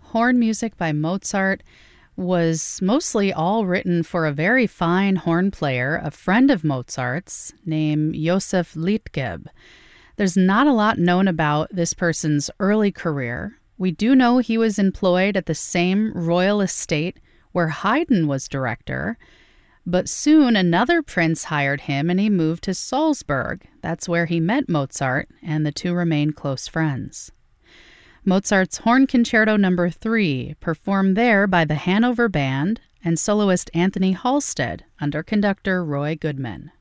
horn music by Mozart was mostly all written for a very fine horn player, a friend of Mozart's, named Josef Liedtgeb. There's not a lot known about this person's early career. We do know he was employed at the same royal estate where Haydn was director, but soon another prince hired him and he moved to Salzburg. That's where he met Mozart, and the two remained close friends. Mozart's Horn Concerto No. 3, performed there by the Hanover Band and soloist Anthony Halstead under conductor Roy Goodman.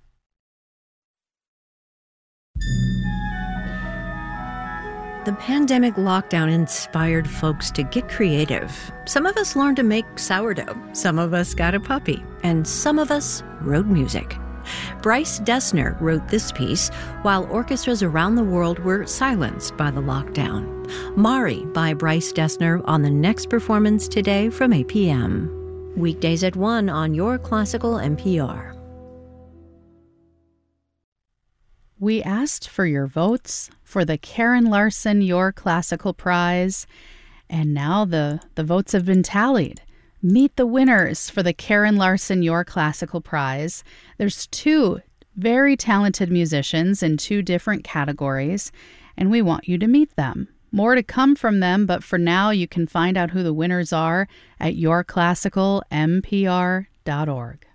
The pandemic lockdown inspired folks to get creative. Some of us learned to make sourdough, some of us got a puppy, and some of us wrote music. Bryce Dessner wrote this piece while orchestras around the world were silenced by the lockdown. Mari by Bryce Dessner on the next performance today from 8 p.m. Weekdays at 1 on Your Classical NPR. We asked for your votes for the Karen Larson Your Classical Prize, and now the votes have been tallied. Meet the winners for the Karen Larson Your Classical Prize. There's two very talented musicians in two different categories, and we want you to meet them. More to come from them, but for now you can find out who the winners are at yourclassicalnpr.org.